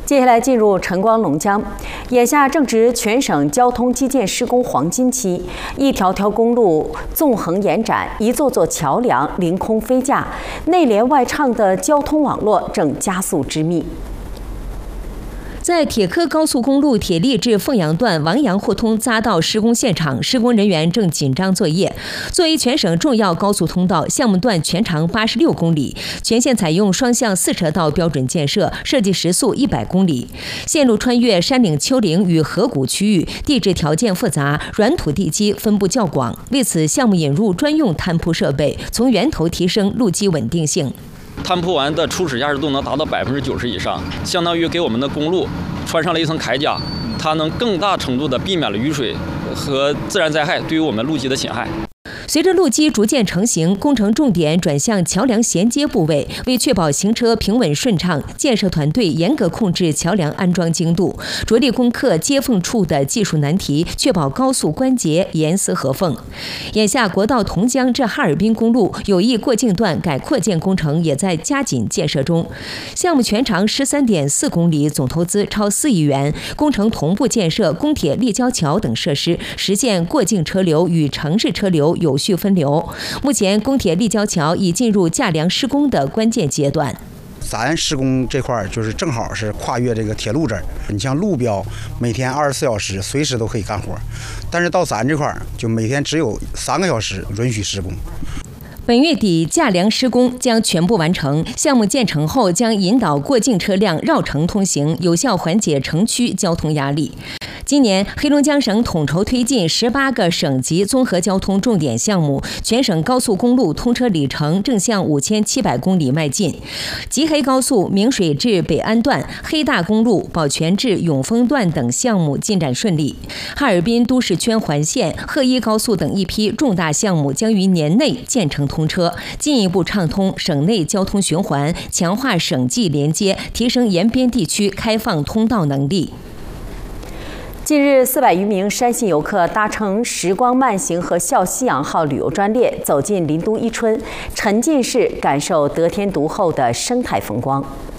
接下来进入晨光龙江，眼下正值全省交通基建施工黄金期，一条条公路纵横延展，一座座桥梁凌空飞架，内连外畅的交通网络正加速织密。 在铁科高速公路铁力至凤阳段王阳互通匝道施工现场，施工人员正紧张作业。作为全省重要高速通道，项目段全长86公里，全线采用双向4车道标准建设，设计时速100公里。线路穿越山岭、丘陵与河谷区域，地质条件复杂，软土地基分布较广。为此，项目引入专用摊铺设备，从源头提升路基稳定性。 摊铺完的初始压实度能达到90%以上，相当于给我们的公路穿上了一层铠甲，它能更大程度地避免了雨水和自然灾害对于我们路基的侵害。 随着路基逐渐成型，工程重点转向桥梁衔接部位。为确保行车平稳顺畅，建设团队严格控制桥梁安装精度，着力攻克接缝处的技术难题，确保高速关节严丝合缝。眼下，国道同江至哈尔滨公路友谊过境段改扩建工程也在加紧建设中。项目全长13.4公里，总投资超4亿元，工程同步建设公铁立交桥等设施，实现过境车流与城市车流有序分流。目前，公铁立交桥已进入架梁施工的关键阶段。 咱施工这块就是正好是跨越这个铁路这儿，你像路标每天24小时随时都可以干活，但是到咱这块就每天只有3个小时允许施工。 本月底，架梁施工将全部完成。项目建成后，将引导过境车辆绕城通行，有效缓解城区交通压力。今年，黑龙江省统筹推进18个省级综合交通重点项目，全省高速公路通车里程正向5700公里迈进。吉黑高速明水至北安段、黑大公路保全至永丰段等项目进展顺利。哈尔滨都市圈环线、鹤一高速等一批重大项目将于年内建成通车，进一步畅通省内交通循环，强化省际连接，提升沿边地区开放通道能力。 近日，400余名山西游客搭乘时光慢行和笑夕阳号旅游专列，走进林都伊春，沉浸式感受得天独厚的生态风光。